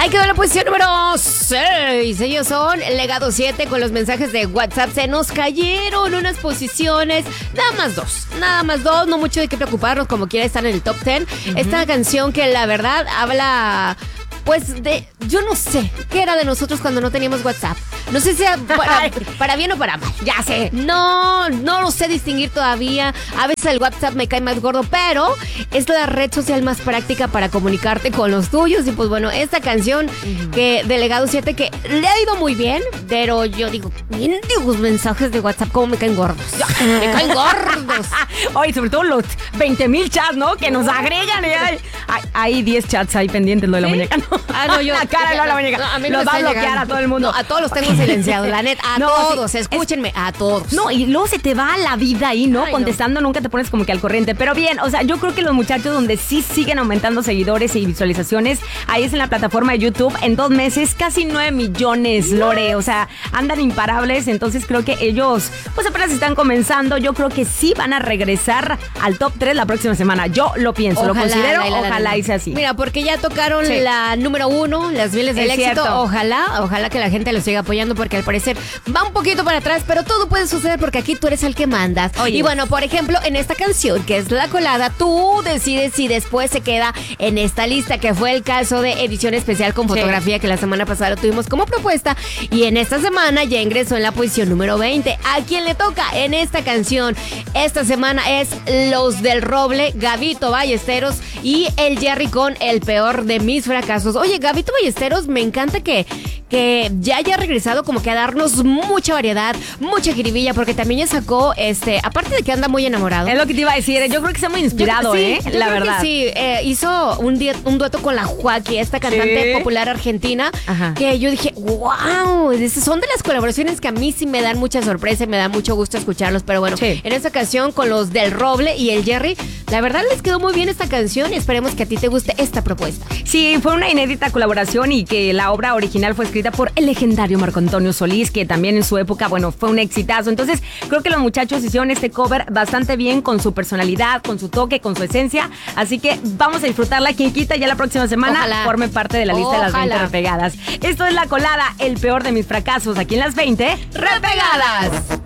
Ahí quedó la posición número 6. Ellos son Legado 7 con los mensajes de WhatsApp. Se nos cayeron unas posiciones. Nada más dos. No mucho de qué preocuparnos, como quiera estar en el top 10. Esta canción que la verdad habla... Pues yo no sé qué era de nosotros cuando no teníamos WhatsApp. No sé si sea para bien o para mal. Ya sé. No lo sé distinguir todavía. A veces el WhatsApp me cae más gordo, pero es la red social más práctica para comunicarte con los tuyos. Y pues bueno, esta canción que de Legado 7 que le ha ido muy bien, pero yo digo, mendigos mensajes de WhatsApp, cómo me caen gordos. Me caen gordos. Oye, sobre todo los 20,000 chats, ¿no? Que nos agregan. Hay 10 chats ahí pendientes, lo de la muñeca, ¿no? No, yo. La cara, no, la muñeca. No, a mí los me va a está bloquear llegando. a todo el mundo. No, a todos los tengo silenciados, la neta. A todos, sí, escúchenme, a todos. No, y luego se te va la vida ahí, ¿no? Ay, contestando, nunca te pones como que al corriente. Pero bien, o sea, yo creo que los muchachos donde sí siguen aumentando seguidores y visualizaciones, ahí es en la plataforma de YouTube. En 2 meses, casi 9 millones, Lore. O sea, andan imparables. Entonces creo que ellos, pues apenas están comenzando. Yo creo que sí van a regresar al top 3 la próxima semana. Yo lo pienso, Ojalá, lo considero. Ojalá y sea así. Mira, porque ya tocaron Sí. la número 1, las mieles del Es éxito. cierto. Ojalá que la gente los siga apoyando, porque al parecer va un poquito para atrás, pero todo puede suceder porque aquí tú eres el que mandas. Oye. Y bueno, por ejemplo, en esta canción, que es La Colada, tú decides si después se queda en esta lista, que fue el caso de edición especial con fotografía, que la semana pasada lo tuvimos como propuesta, y en esta semana ya ingresó en la posición número 20. ¿A quién le toca en esta canción? Esta semana es Los del Roble, Gabito Ballesteros y el Jerry con El Peor de Mis Fracasos. Oye, Gabito Ballesteros, me encanta que ya haya regresado como que a darnos mucha variedad, mucha jiribilla, porque también ya sacó, aparte de que anda muy enamorado. Es lo que te iba a decir. Yo creo que está muy inspirado, Yo la creo verdad. que sí, hizo un dueto con la Joaquí, esta cantante Sí. popular argentina, Ajá. que yo dije, wow, son de las colaboraciones que a mí sí me dan mucha sorpresa y me da mucho gusto escucharlos, pero bueno, Sí. en esta ocasión con Los del Roble y el Jerry, la verdad les quedó muy bien esta canción y esperemos que a ti te guste esta propuesta. Sí, fue una inédita colaboración y que la obra original fue escrita por el legendario Marco Antonio Solís, que también en su época, bueno, fue un exitazo. Entonces, creo que los muchachos hicieron este cover bastante bien, con su personalidad, con su toque, con su esencia. Así que vamos a disfrutarla. Quien quita, ya la próxima semana Ojalá. forme parte de la lista de las 20 Ojalá. repegadas. Esto es La Colada, el peor de mis fracasos, aquí en las 20 ¡Repegadas!